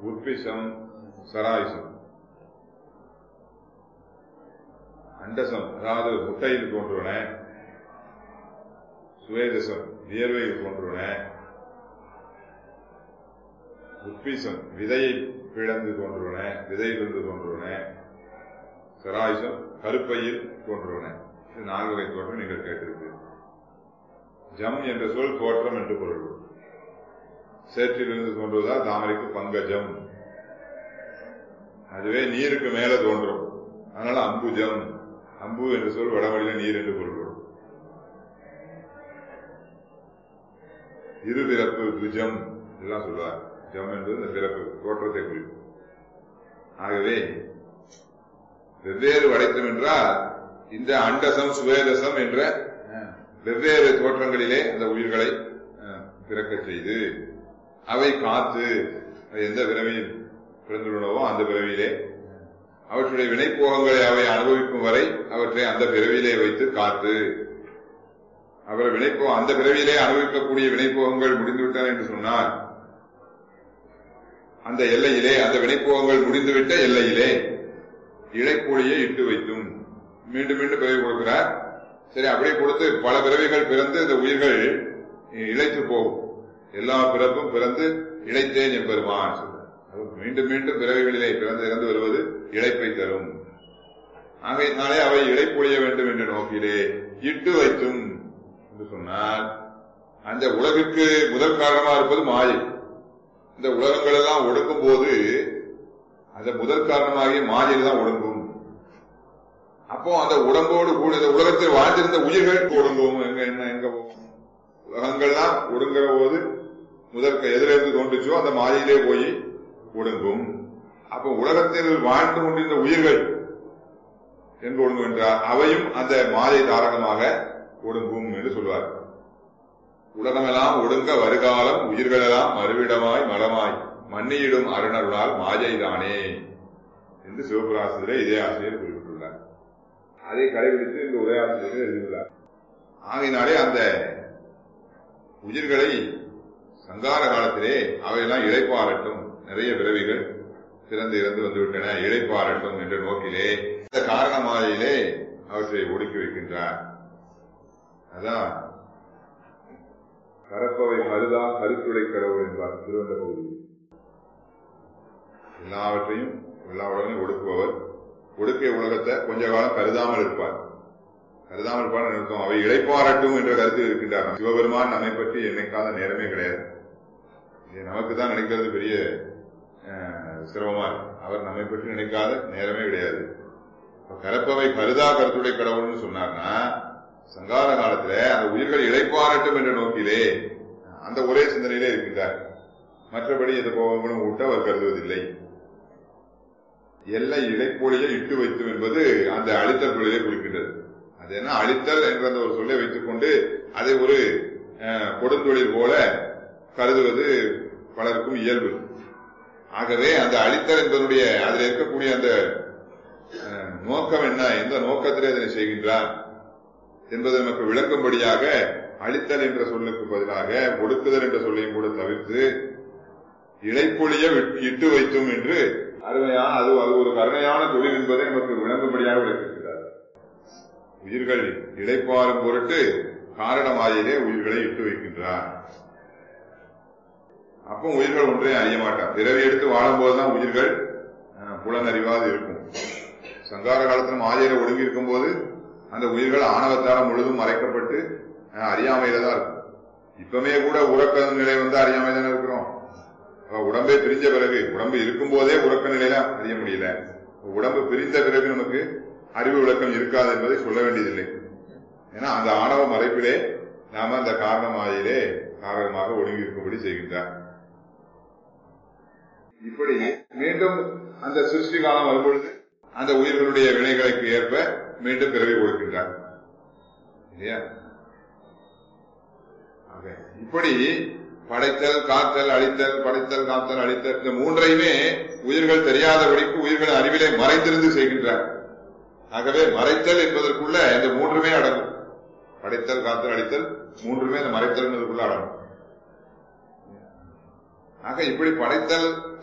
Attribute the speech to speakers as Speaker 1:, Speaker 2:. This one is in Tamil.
Speaker 1: உற்பிஷம், சராயுசம். அண்டசம் அதாவது முட்டையில் தோன்றுவன, சுவேதசம் வியர்வையில் தோன்றுவன, உற்பீசம் விதையை பிளந்து தோன்றுவன, விதையிலிருந்து தோன்றுவன, சராயுசம் கருப்பையில் தோன்றுவன. இது 4 வகை தோற்றம் நீங்கள் கேட்டிருப்பீர்கள். ஜம் என்ற சொல் தோற்றம் என்று பொருள். சேற்றிலிருந்து தோன்றுவதால் தாமரைக்கு பங்கஜம், அதுவே நீருக்கு மேல தோன்றும், அதனால அம்புஜம். அம்பு என்ற சொல் வடமொழியில நீர் என்று பொருள்படும். இருபிறப்பு துஜம் இதெல்லாம் சொல்வார். ஜம் என்பது இந்த பிறப்பு தோற்றத்தை குறிக்கும். ஆகவே வெவ்வேறு வடைத்தம் என்றால் இந்த அண்டசம் சுவேதசம் என்ற வெவ்வேறு தோற்றங்களிலே அந்த உயிர்களை பிறக்கச் செய்து அவை காத்து எந்த பிறவியில் பிறந்துள்ளனவோ அந்த பிறவியிலே அவற்றுடைய வினைப்போகங்களை அவை அனுபவிக்கும் வரை அவற்றை அந்த பிறவியிலே வைத்து காத்து அவர் அந்த பிறவியிலே அனுபவிக்கக்கூடிய வினைப்போகங்கள் முடிந்துவிட்டன என்று சொன்னால் அந்த எல்லையிலே அந்த வினைப்போகங்கள் முடிந்துவிட்ட எல்லையிலே இழைப்பொழியை இட்டு வைத்தும் மீண்டும் மீண்டும் பிறவி கொடுக்கிறார். சரி, அப்படியே கொடுத்து பல பிறவிகள் பிறந்து இந்த உயிர்கள் இழைத்து போகும். எல்லா பிறப்பும் பிறந்து இழைத்தேன் என்பெருமான் சொல்றார். மீண்டும் மீண்டும் பிறவிகளிலே பிறந்து இறந்து வருவது இழைப்பை தரும். ஆகையினாலே அவை இழைப்பொழிய வேண்டும் என்ற நோக்கிலே இட்டு வைத்தும் என்று சொன்னால் அந்த உலகிற்கு முதல் காரணமாக இருப்பது மாயை. இந்த உலகங்கள் எல்லாம் ஒடுக்கும் போது அந்த முதல் காரணமாகிய மாயையில் தான் ஒடுங்கும். அப்போ அந்த உடம்போடு கூட இந்த உலகத்தில் வாழ்ந்திருந்த உயிர்கள் ஒடுங்கும். எங்க உலகங்கள்லாம் ஒடுங்குற போது எதிலிருந்து தோன்றுச்சோ அந்த மாயையிலே போய் ஒடுங்கும். அப்போ உலகத்தில் வாழ்ந்து கொண்டிருந்த உயிர்கள் எங்கு ஒடுங்கும் என்றால் அவையும் அந்த மாயை தாரகமாக ஒடுங்கும் என்று சொல்வார். உலகமெல்லாம் ஒடுங்க வருகாலம் உயிர்களெல்லாம் மறுவிடமாய் மலமாய் மன்னியிடும் அருணருளால் மாயைதானே என்று சிவபிராசத்திலே இதே ஆசிரியர் குறிப்பிட்டுள்ளார். அதை கடைபிடித்து இந்த உரையாசிரியர்கள் எழுதியுள்ளார். ஆகையினாலே அந்த உயிர்களை சங்கார காலத்திலே அவையெல்லாம் இழைப்பாரட்டும், நிறைய பிறவிகள் பிறந்து இறந்து வந்துவிட்டன, இழைப்பாரட்டும் என்ற நோக்கிலே இந்த காரணமாயிலே அவற்றை ஒடுக்கி வைக்கின்றார். அதான் கரப்பவை மருதா கருத்துடை கடவுள் என்பார் திருவந்த பகுதி. எல்லாவற்றையும் எல்லா உலகையும் ஒடுக்குபவர். ஒடுக்கிய உலகத்தை கொஞ்ச காலம் கருதாமல் இருப்பார். கருதாமல் இருப்பார் நிறுத்தம். அவை இழைப்பாரட்டும் என்ற கருத்து இருக்கின்றார். சிவபெருமான் நம்மை பற்றி என்னைக்காத நேரமே கிடையாது. நமக்கு தான் நினைக்கிறது பெரிய சிரமமா இருக்கு. அவர் நம்மை பற்றி நினைக்காத நேரமே கிடையாது. கரப்பவை கருதா கருத்துடை கடவுள்னு சொன்னார்னா சங்கார காலத்துல அந்த உயிர்கள் இழைப்பாரட்டும் என்ற நோக்கிலே அந்த ஒரே சிந்தனையிலே இருக்கின்றார். மற்றபடி எந்த கோபங்களும் விட்டு அவர் கருதுவதில்லை. எல்லை இழைப்பொழியை இட்டு வைத்தும் என்பது அந்த அழித்தல் தொழிலை குறிக்கின்றது. அது என்ன அழித்தல் என்ற அந்த ஒரு சொல்லை வைத்துக் கொண்டு அதை ஒரு கொடுந்தொழில் போல கருதுவது பலருக்கும் இயல்பு. ஆகவே அந்த அழித்தல் என்பதனுடைய அதில் இருக்கக்கூடிய அந்த நோக்கம் என்ன, எந்த நோக்கத்திலே அதனை செய்கின்றார் என்பதை நமக்கு விளக்கும்படியாக அழித்தல் என்ற சொல்லுக்கு பதிலாக ஒடுக்குதல் என்ற சொல்லையும் கூட தவிர்த்து இழைப்பொழிய இட்டு வைத்தும் என்று அருமையான அது ஒரு கருணையான தொழில் என்பதை நமக்கு விளங்கும்படியாக விளக்குகிறார். உயிர்கள் இழைப்பாரும் பொருட்டு காரணமாயிலே உயிர்களை இட்டு வைக்கின்றார். அப்போ உயிர்கள் ஒன்றையும் அறிய மாட்டார். பிறவி எடுத்து வாழும் போதுதான் உயிர்கள் புலனறிவாது இருக்கும். சங்கார காலத்தில் மாயையில ஒடுங்கி இருக்கும் போது அந்த உயிர்கள் ஆணவத்தால முழுதும் மறைக்கப்பட்டு அறியாமையில தான் இருக்கும். இப்பமே கூட உறக்க நிலை வந்து அறியாமை தானே இருக்கிறோம். உடம்பே பிரிஞ்ச பிறகு உடம்பு இருக்கும் போதே உறக்க நிலையில அறிய முடியல. உடம்பு பிரிந்த பிறகு நமக்கு அறிவு விளக்கம் இருக்காது என்பதை சொல்ல வேண்டியதில்லை. ஏன்னா அந்த ஆணவ மறைப்பிலே நாம அந்த காரணமாயிலே காரணமாக ஒடுங்கி இருக்கும்படி செய்கின்றார். இப்படி மீண்டும் அந்த சிருஷ்டி காலம் வரும்பொழுது அந்த உயிர்களுடைய வினைகளுக்கு ஏற்ப மீண்டும் பிறவி கொடுக்கின்றார் இல்லையா? இப்படி படைத்தல் காத்தல் அழித்தல், படைத்தல் காத்தல் அழித்தல், இந்த மூன்றையுமே உயிர்கள் தெரியாதபடிக்கு உயிர்களின் அறிவிலே மறைந்திருந்து செய்கின்றார். ஆகவே மறைத்தல் என்பதற்குள்ள இந்த மூன்றுமே அடங்கும். படைத்தல் காத்தல் அழித்தல் மூன்றுமே இந்த மறைத்தல் என்பதற்குள்ள அடங்கும். ஆக இப்படி படைத்தல்